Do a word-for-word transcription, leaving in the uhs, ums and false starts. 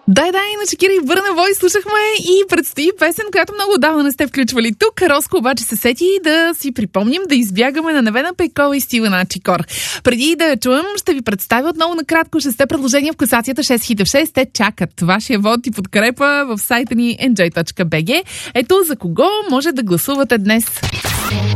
Дай, дай, на Шакира и Бърна Бой слушахме и предстои песен, която много отдавна не сте включвали тук. Роско обаче се сети да си припомним да избягаме на Невена Пейкова и Стивена Чикор. Преди да я чуем, ще ви представя отново накратко шесте предложения в класацията шест хита в шест. Те чакат вашия вод и подкрепа в сайта ни енджой точка би джи. Ето за кого може да гласувате днес.